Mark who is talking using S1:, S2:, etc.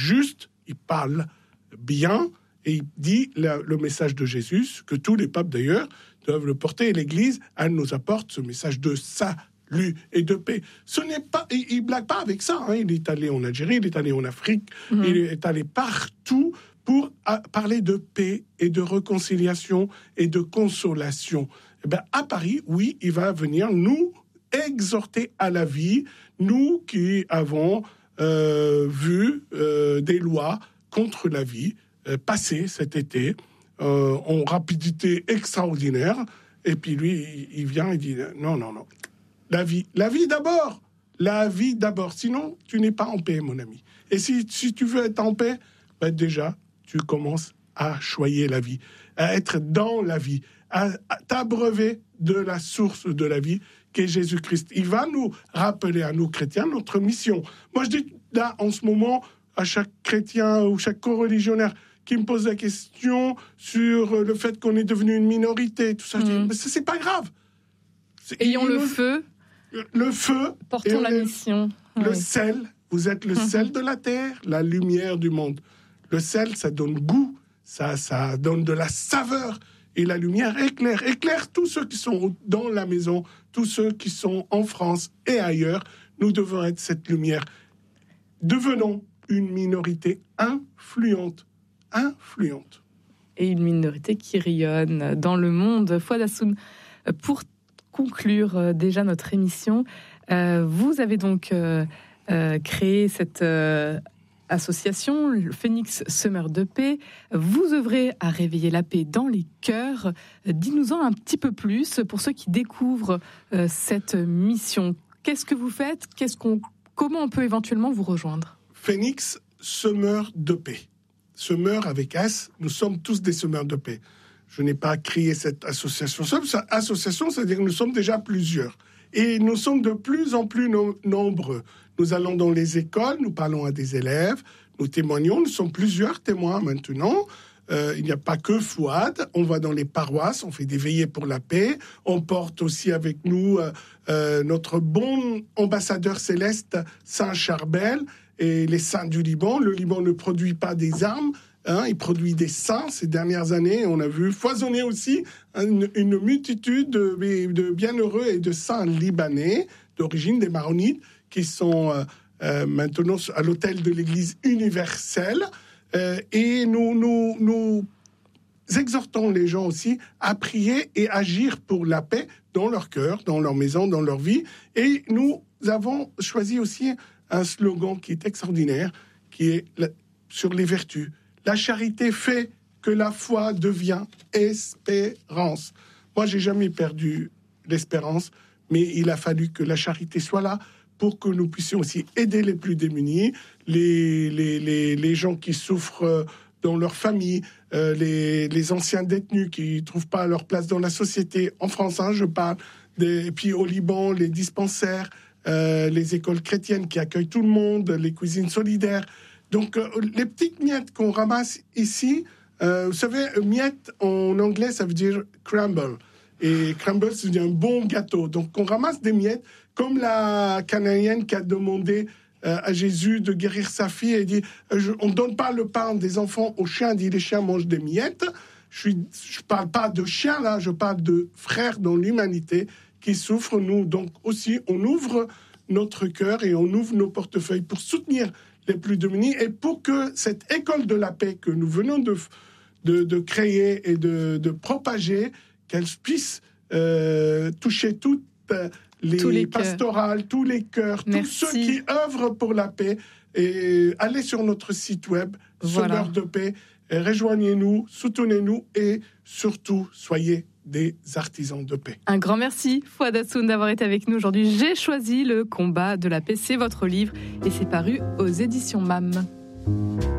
S1: juste, il parle bien et il dit le message de Jésus, que tous les papes d'ailleurs doivent le porter. Et l'Église, elle nous apporte ce message de salut et de paix. Ce n'est pas, il blague pas avec ça. Il est allé en Algérie, il est allé en Afrique, il est allé partout pour parler de paix et de réconciliation et de consolation. Et bien, à Paris, oui, il va venir nous exhorter à la vie, nous qui avons vu des lois contre la vie passer cet été en rapidité extraordinaire. Et puis lui, il vient et dit non. La vie d'abord. La vie d'abord. Sinon, tu n'es pas en paix, mon ami. Et si tu veux être en paix, ben déjà, tu commences à choyer la vie, à être dans la vie, à t'abreuver de la source de la vie qu'est Jésus-Christ. Il va nous rappeler à nous chrétiens notre mission. Moi, je dis là, en ce moment, à chaque chrétien ou chaque coreligionnaire qui me pose la question sur le fait qu'on est devenu une minorité, tout ça, je dis, mais c'est pas grave.
S2: Ayons le feu.
S1: Le feu.
S2: Portons la mission.
S1: Le sel. Vous êtes le sel de la terre, la lumière du monde. Le sel, ça donne goût, ça donne de la saveur. Et la lumière éclaire tous ceux qui sont dans la maison, tous ceux qui sont en France et ailleurs. Nous devons être cette lumière. Devenons une minorité influente. Et
S2: une minorité qui rayonne dans le monde. Fouad Hassoun, pour conclure déjà notre émission, vous avez donc créé cette association, le Phoenix Semeur de Paix. Vous œuvrez à réveiller la paix dans les cœurs. Dis-nous-en un petit peu plus pour ceux qui découvrent cette mission. Qu'est-ce que vous faites ? Comment on peut éventuellement vous rejoindre ?
S1: Phoenix Semeur de Paix. Semeur avec S, nous sommes tous des semeurs de paix. Je n'ai pas créé cette association. Cette association, c'est-à-dire que nous sommes déjà plusieurs. Et nous sommes de plus en plus nombreux. Nous allons dans les écoles, nous parlons à des élèves, nous témoignons, nous sommes plusieurs témoins maintenant. Il n'y a pas que Fouad, on va dans les paroisses, on fait des veillées pour la paix, on porte aussi avec nous notre bon ambassadeur céleste, Saint Charbel, et les saints du Liban. Le Liban ne produit pas des armes, il produit des saints. Ces dernières années, on a vu foisonner aussi une multitude de bienheureux et de saints libanais d'origine des Maronites qui sont maintenant à l'autel de l'Église universelle. Et nous exhortons les gens aussi à prier et agir pour la paix dans leur cœur, dans leur maison, dans leur vie. Et nous avons choisi aussi un slogan qui est extraordinaire, qui est sur les vertus. La charité fait que la foi devient espérance. Moi, j'ai jamais perdu l'espérance, mais il a fallu que la charité soit là pour que nous puissions aussi aider les plus démunis, les gens qui souffrent dans leur famille, les anciens détenus qui ne trouvent pas leur place dans la société. En France, je parle. Et puis au Liban, les dispensaires, les écoles chrétiennes qui accueillent tout le monde, les cuisines solidaires. Donc, les petites miettes qu'on ramasse ici, vous savez, miettes en anglais, ça veut dire crumble. Et crumble, c'est un bon gâteau. Donc, on ramasse des miettes, comme la Cananéenne qui a demandé à Jésus de guérir sa fille et dit on ne donne pas le pain des enfants aux chiens, dit les chiens mangent des miettes. Je parle pas de chiens là, je parle de frères dans l'humanité qui souffrent. Nous, donc aussi, on ouvre notre cœur et on ouvre nos portefeuilles pour soutenir les plus démunis et pour que cette école de la paix que nous venons de créer et de propager, qu'elle puisse toucher toutes les pastorales, tous les cœurs, tous ceux qui œuvrent pour la paix. Et allez sur notre site web, Semeur de Paix, rejoignez-nous, soutenez-nous et surtout, soyez des artisans de paix.
S2: Un grand merci, Fouad Hassoun, d'avoir été avec nous aujourd'hui. J'ai choisi le combat de la paix, c'est votre livre et c'est paru aux éditions MAM.